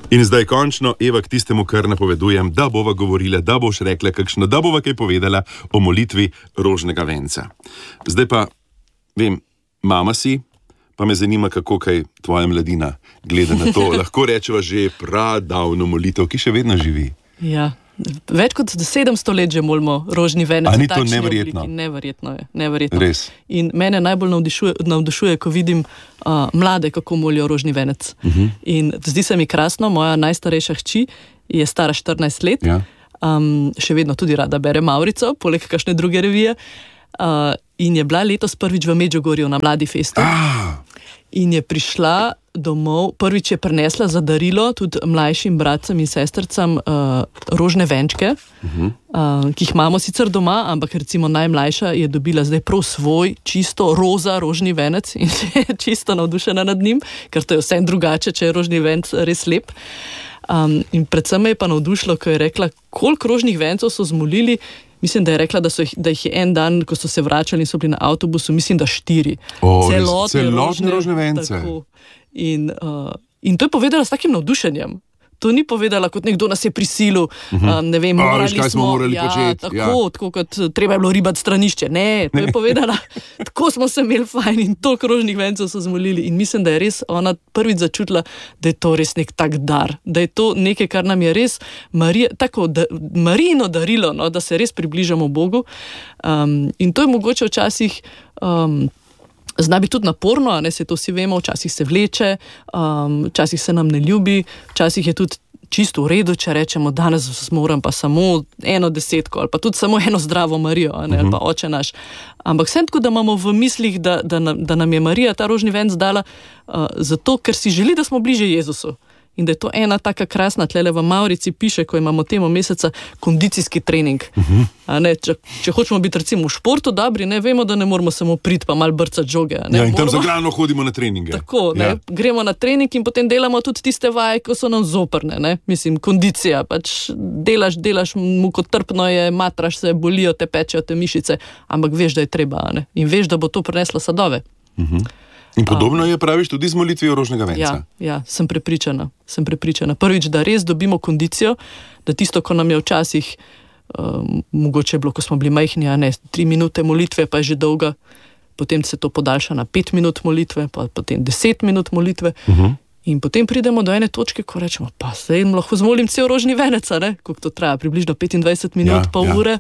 In zdaj končno, Eva, k tistemu, kar napovedujem, da bova govorila, da boš rekla kakšno, da bova kaj povedala o molitvi rožnega venca. Zdaj pa, vem, mama si, pa me zanima, kako kaj tvoja mladina gleda na to. Lahko rečeva že pradavno molitev, ki še vedno živi. Ja, več kot 700 let že molimo rožni venec. A ni to neverjetno? Neverjetno je, neverjetno. Res. In mene najbolj navdušuje, ko vidim mlade, kako molijo rožni venec. In zdi se mi krasno, moja najstarejša hči je stara 14 let, še vedno tudi rada bere Mavrico, poleg kakšne druge revije, in je bila letos prvič v Medžugorju na Mladi festu. In je prišla domov, prvič je prinesla za darilo tudi mlajšim bratcem in sestrcam rožne venčke, ki jih imamo sicer doma, ampak recimo najmlajša je dobila zdaj prav svoj čisto roza rožni venec in je čisto navdušena nad njim, ker to je vse drugače, če je rožni venec res lep. In predvsem me je pa navdušilo, ko je rekla, koliko rožnih vencev so zmolili. Mislim, da je rekla, da jih je en dan, ko so se vračali in so bili na avtobusu, mislim, da 4. Celotne rožne vence. In to je povedala s takim navdušenjem. To ni povedala, kot nekdo nas je prisilil, ne vem, morali početi. Tako kot treba je bilo ribati stranišče. Ne, to je povedala, tako smo se imeli fajn in toliko rožnih vencev so zmolili. In mislim, da je res ona prvič začutila, da je to res nek tak dar, da je to nekaj, kar nam je res Marijino darilo, no, da se res približamo Bogu. In to je mogoče včasih zna biti tudi naporno, ne, se to vsi vemo, včasih se vleče, včasih se nam ne ljubi, včasih je tudi čisto v redu, če rečemo, danes moram pa samo 1/10 ali pa tudi samo eno zdravo Marijo, ne, ali pa Oče naš. Ampak vsem tako, da imamo v mislih, da nam je Marija ta rožni venc dala zato, ker si želi, da smo bliže Jezusu. In da je to ena taka krasna, tlele v Mavrici piše, ko imamo temo meseca, kondicijski trening. Ne, če hočemo biti recimo v športu dobri, ne, vemo, da ne moramo samo priti pa malo brcati žoge. Ne, in tam zagrano hodimo na treninge. Tako, ne, gremo na trening in potem delamo tudi tiste vaje, ko so nam zoprne, ne. Mislim, kondicija, pač delaš, mukotrpno je, matraš se, bolijo te, pečejo te mišice, ampak veš, da je treba, ne. In veš, da bo to prineslo sadove. In podobno je, praviš, tudi z molitvijo rožnega venca. Ja, sem prepričana. Prvič, da res dobimo kondicijo, da tisto, ko nam je včasih, mogoče je bilo, ko smo bili majhni, 3 minute molitve, pa je že dolga, potem se to podaljša na 5 minut molitve, pa potem 10 minut molitve. In potem pridemo do ene točke, ko rečemo, pa zdaj lahko zmolim cel rožni venec, koliko to traja, približno 25 minut, pol ure.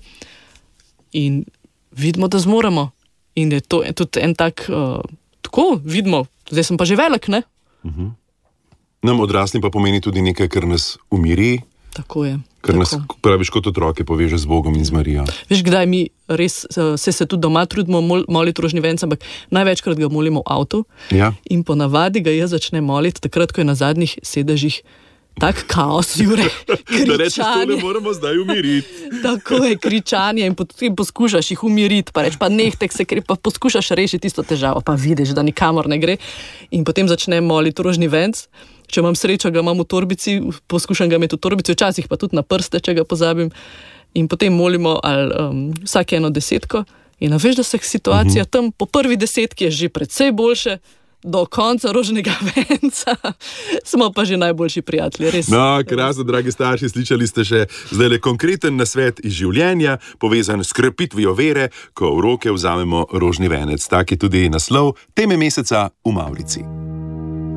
In vidimo, da zmoremo. In je to tudi en tak... Tako, vidimo, zdaj sem pa že velik, ne? Nam odraslim pa pomeni tudi nekaj, kar nas umiri. Tako je. Kar nas, praviš, kot otroke poveže z Bogom in z Marijo. Veš, kdaj mi res se tudi doma trudimo moliti rožni venec, ampak največkrat ga molimo v avtu. Ja. In po navadi ga jaz začnem moliti, takrat, ko je na zadnjih sedežih tak kaos, Jure, kričanje. Da rečeš, to ne moramo zdaj umiriti. Tako je, kričanje in potem poskušaš jih umiriti, pa reč, pa nehtek se, pa poskušaš rešiti tisto težavo, pa vidiš, da nikamor ne gre. In potem začnem moliti rožni venc. Če imam srečo, ga imam v torbici, poskušam ga imeti v torbici, včasih pa tudi na prste, če ga pozabim. In potem molimo vsake 1/10. In veš, da se situacija tam po prvi 10 je že precej boljše, do konca rožnega venca smo pa že najboljši prijatelji, res. No, krasno, dragi starši, slišali ste še zdaj le konkreten nasvet iz življenja, povezan s krepitvijo vere, ko v roke vzamemo rožni venec. Tak je tudi naslov teme meseca v Mavrici.